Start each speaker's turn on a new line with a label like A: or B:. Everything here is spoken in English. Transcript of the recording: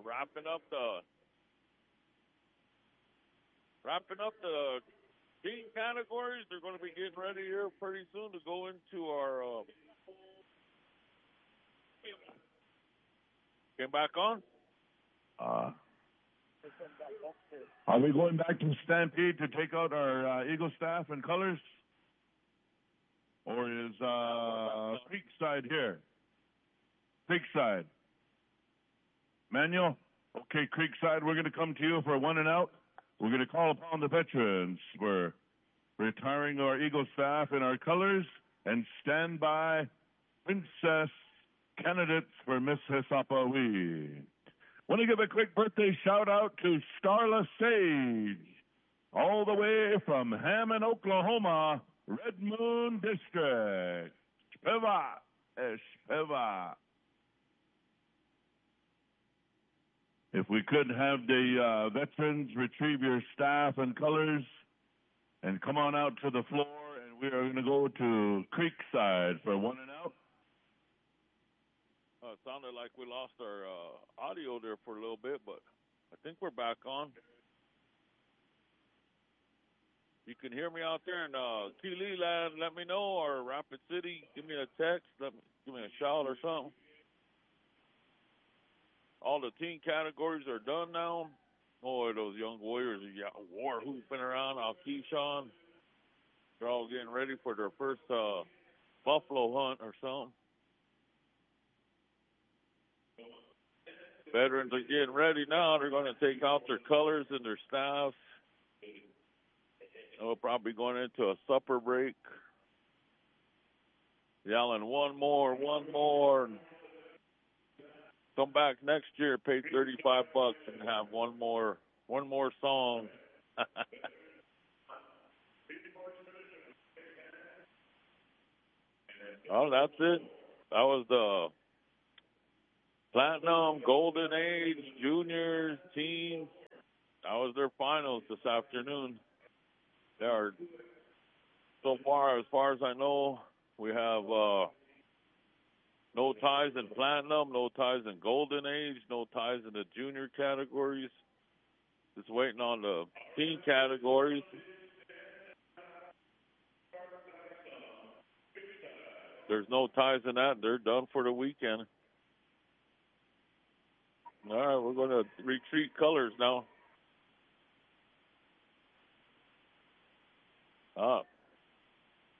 A: wrapping up the team categories. They're going to be getting ready here pretty soon to go into our. Came back on.
B: Are we going back to Stampede to take out our Eagle staff and colors? Or is Creekside here? Creekside. Manuel? Okay, Creekside, we're going to come to you for one and out. We're going to call upon the veterans. We're retiring our Eagle staff in our colors and stand by Princess candidates for Miss Hisapawi. Want to give a quick birthday shout out to Starla Sage, all the way from Hammond, Oklahoma, Red Moon District. Shpeva. If we could have the veterans retrieve your staff and colors and come on out to the floor, and we are going to go to Creekside for one and out.
A: It sounded like we lost our audio there for a little bit, but I think we're back on. You can hear me out there in Keeley, let me know, or Rapid City, give me a text, give me a shout or something. All the team categories are done now. Boy, those young warriors are war hooping around out Keyshawn. They're all getting ready for their first buffalo hunt or something. Veterans are getting ready now. They're going to take out their colors and their staffs. They'll probably going into a supper break. Yelling, one more. Come back next year, pay $35 and have one more song. Oh, that's it. That was the Platinum, Golden Age, Juniors, Teens. That was their finals this afternoon. They are, so far as I know, we have no ties in Platinum, no ties in Golden Age, no ties in the junior categories. Just waiting on the teen categories. There's no ties in that. They're done for the weekend. All right, we're going to retreat colors now.